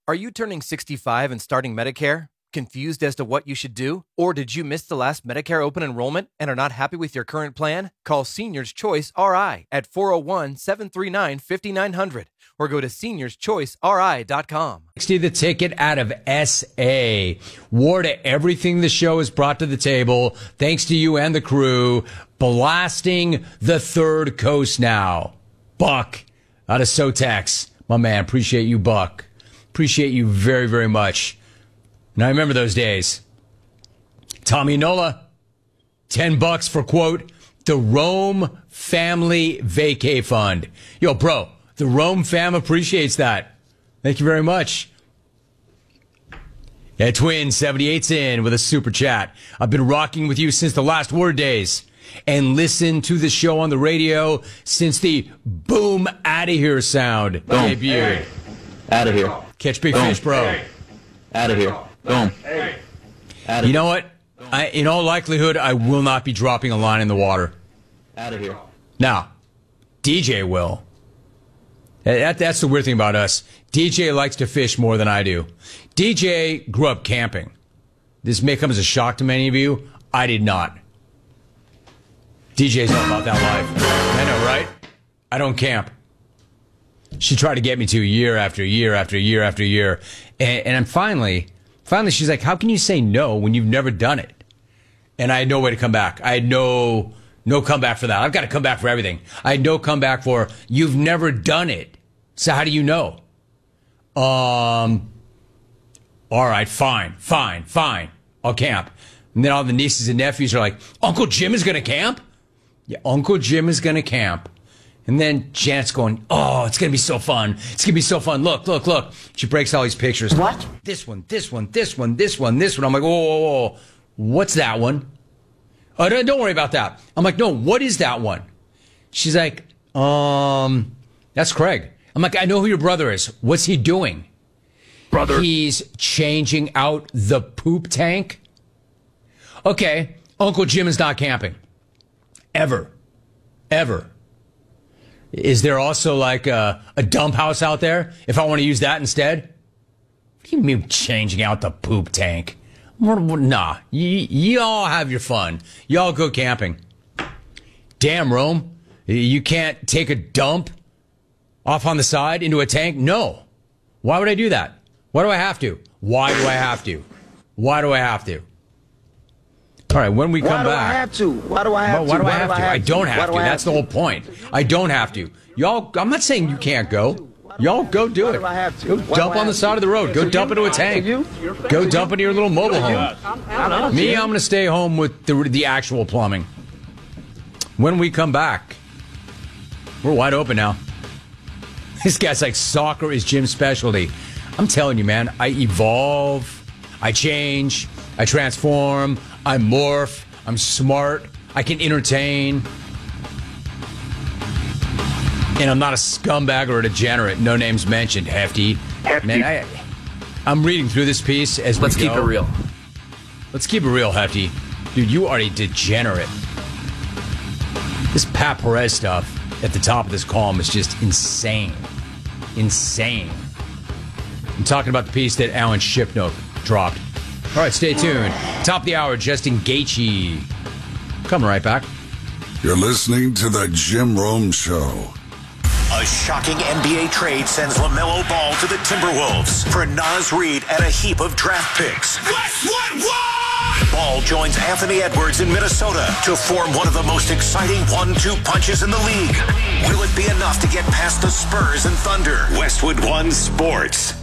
Are you turning 65 and starting Medicare? Confused as to what you should do? Or did you miss the last Medicare open enrollment and are not happy with your current plan? Call Seniors Choice RI at 401-739-5900 or go to seniorschoiceri.com. 60 the ticket out of SA. War to everything the show has brought to the table. Thanks to you and the crew. Blasting the third coast now. Buck out of Sotex. My man, appreciate you, Buck. Appreciate you very, very much. And I remember those days. Tommy Nola, $10 for, quote, the Rome Family Vacay Fund. Yo, bro, the Rome fam appreciates that. Thank you very much. Yeah, Twin 78's in with a super chat. I've been rocking with you since the last Word days and listened to the show on the radio since the boom outta here sound debuted. Out of here. Catch big fish, bro. Out of here. Boom. You know what? In all likelihood, I will not be dropping a line in the water. Out of here. Now, DJ will. That's the weird thing about us. DJ likes to fish more than I do. DJ grew up camping. This may come as a shock to many of you. I did not. DJ's all about that life. I know, right? I don't camp. She tried to get me to year after year after year after year. And I'm finally, she's like, how can you say no when you've never done it? And I had no way to come back. I had no comeback for that. I've got to come back for everything. I had no comeback for, you've never done it. So how do you know? All right, fine. I'll camp. And then all the nieces and nephews are like, Uncle Jim is going to camp? Yeah, Uncle Jim is going to camp. And then Janet's going, oh, it's going to be so fun. It's going to be so fun. Look. She breaks all these pictures. What? This one. I'm like, whoa. What's that one? Oh, don't worry about that. I'm like, no, what is that one? She's like, that's Craig. I'm like, I know who your brother is. What's he doing? Brother. He's changing out the poop tank. Okay, Uncle Jim is not camping. Ever. Is there also like a dump house out there if I want to use that instead? What do you mean changing out the poop tank? Nah, y'all have your fun. Y'all go camping. Damn, Rome. You can't take a dump off on the side into a tank? No. Why would I do that? Why do I have to? Why do I have to? All right, when we come back. Why do I have to? I don't have to. That's the whole point. I don't have to. Y'all, I'm not saying you can't go. Y'all go do it. Go dump on the side of the road. Go dump into a tank. Go dump into your little mobile home. Me, I'm going to stay home with the actual plumbing. When we come back, we're wide open now. This guy's like, soccer is Jim's specialty. I'm telling you, man, I evolve, I change, I transform, I morph, I'm smart, I can entertain. And I'm not a scumbag or a degenerate. No names mentioned, Hefty. Man, I'm reading through this piece as we go. Let's keep it real. Let's keep it real, Hefty. Dude, you are a degenerate. This Pat Perez stuff at the top of this column is just insane. Insane. I'm talking about the piece that Alan Shipnook dropped. All right, stay tuned. Top of the hour, Justin Gaethje. Coming right back. You're listening to The Jim Rome Show. A shocking NBA trade sends LaMelo Ball to the Timberwolves for Naz Reid and a heap of draft picks. What? Ball joins Anthony Edwards in Minnesota to form one of the most exciting 1-2 punches in the league. Will it be enough to get past the Spurs and Thunder? Westwood One Sports.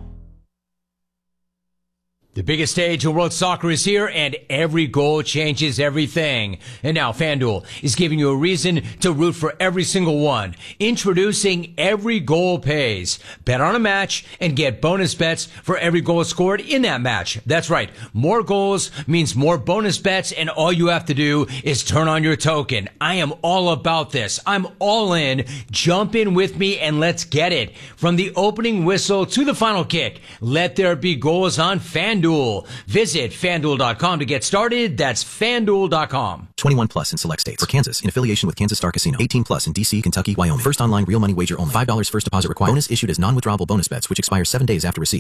The biggest stage in world soccer is here, and every goal changes everything. And now FanDuel is giving you a reason to root for every single one. Introducing Every Goal Pays. Bet on a match and get bonus bets for every goal scored in that match. That's right. More goals means more bonus bets, and all you have to do is turn on your token. I am all about this. I'm all in. Jump in with me and let's get it. From the opening whistle to the final kick, let there be goals on FanDuel. Visit FanDuel.com to get started. That's FanDuel.com. 21 plus in select states. For Kansas, in affiliation with Kansas Star Casino. 18 plus in D.C., Kentucky, Wyoming. First online real money wager only. $5 first deposit required. Bonus issued as non-withdrawable bonus bets, which expire 7 days after receipt.